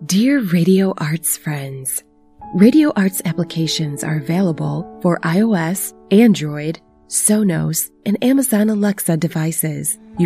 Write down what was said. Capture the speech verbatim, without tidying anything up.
Dear Radio Arts friends, Radio Arts applications are available for iOS, Android, Sonos, and Amazon Alexa devices. You